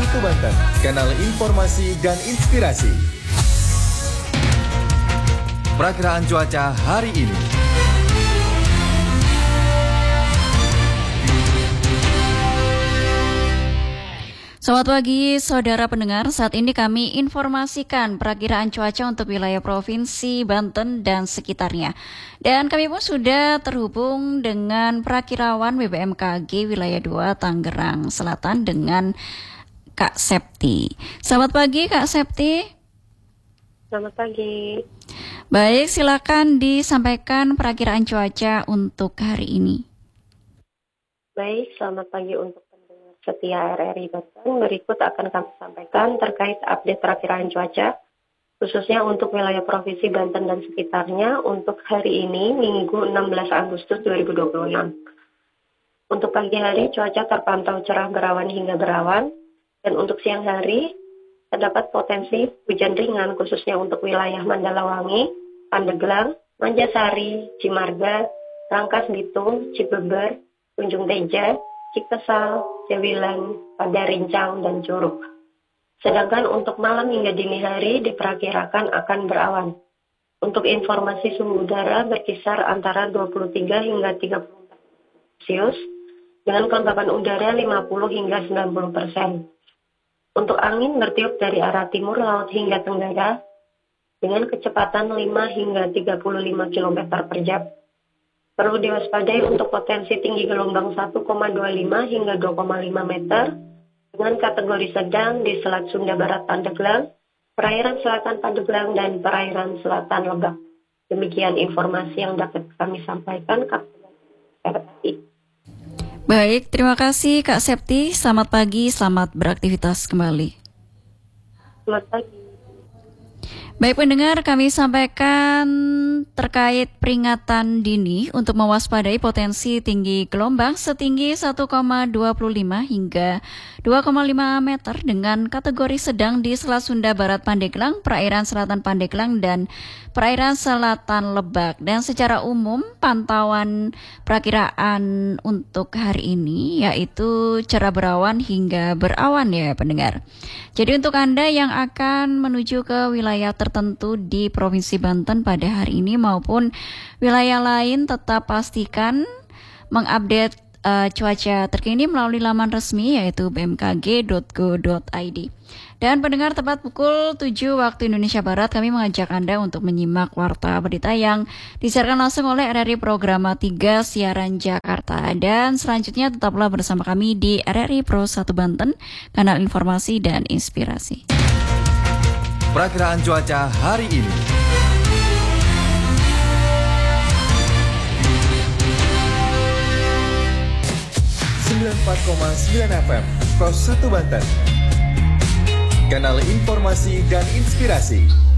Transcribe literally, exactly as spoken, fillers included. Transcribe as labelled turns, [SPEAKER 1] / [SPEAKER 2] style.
[SPEAKER 1] satu Banten, kanal informasi dan inspirasi. Perakiraan cuaca hari ini.
[SPEAKER 2] Selamat pagi saudara pendengar, saat ini kami informasikan perakiraan cuaca untuk wilayah Provinsi Banten dan sekitarnya. Dan kami pun sudah terhubung dengan perakirawan B B M K G wilayah dua Tangerang Selatan dengan Kak Septi. Selamat pagi Kak Septi.
[SPEAKER 3] Selamat pagi.
[SPEAKER 2] Baik, silakan disampaikan perakiraan cuaca untuk hari ini.
[SPEAKER 3] Baik, selamat pagi untuk setia R R I Banten. Berikut akan kami sampaikan terkait update perakiraan cuaca, khususnya untuk wilayah Provinsi Banten dan sekitarnya untuk hari ini, Minggu enam belas Agustus dua ribu dua puluh enam. Untuk pagi hari, cuaca terpantau cerah berawan hingga berawan, dan untuk siang hari, terdapat potensi hujan ringan khususnya untuk wilayah Mandalawangi, Pandeglang, Manjasari, Cimarga, Rangkas Bitung, Cibeber, Tunjung Teja, Cikersal, Cewilan, Padarincang, dan Curug. Sedangkan untuk malam hingga dini hari diperkirakan akan berawan. Untuk informasi suhu udara berkisar antara dua puluh tiga hingga tiga puluh empat Celcius dengan kelembapan udara lima puluh hingga sembilan puluh persen. Untuk angin bertiup dari arah timur laut hingga tenggara dengan kecepatan lima hingga tiga puluh lima kilometer per jam. Perlu diwaspadai untuk potensi tinggi gelombang satu koma dua lima hingga dua koma lima meter dengan kategori sedang di Selat Sunda Barat Pandeglang, perairan selatan Pandeglang, dan perairan selatan Lebak. Demikian informasi yang dapat kami sampaikan, Kak R R I.
[SPEAKER 2] Baik, terima kasih Kak Septi. Selamat pagi, selamat beraktivitas kembali.
[SPEAKER 3] Selamat pagi.
[SPEAKER 2] Baik pendengar, kami sampaikan terkait peringatan dini untuk mewaspadai potensi tinggi gelombang setinggi satu koma dua lima hingga dua koma lima meter dengan kategori sedang di Selat Sunda Barat Pandeglang, perairan selatan Pandeglang, dan perairan selatan Lebak. Dan secara umum pantauan perakiraan untuk hari ini yaitu cerah berawan hingga berawan ya pendengar. Jadi untuk Anda yang akan menuju ke wilayah tertentu di Provinsi Banten pada hari ini maupun wilayah lain, tetap pastikan mengupdate uh, cuaca terkini melalui laman resmi yaitu b m k g dot go dot i d. Dan pendengar, tepat pukul tujuh waktu Indonesia Barat kami mengajak Anda untuk menyimak warta berita yang disiarkan langsung oleh R R I Programa tiga Siaran Jakarta. Dan selanjutnya tetaplah bersama kami di R R I Pro satu Banten, kanal informasi dan inspirasi.
[SPEAKER 1] Perakiraan cuaca hari ini. sembilan puluh empat koma sembilan F M Pro satu Banten, kanal informasi dan inspirasi.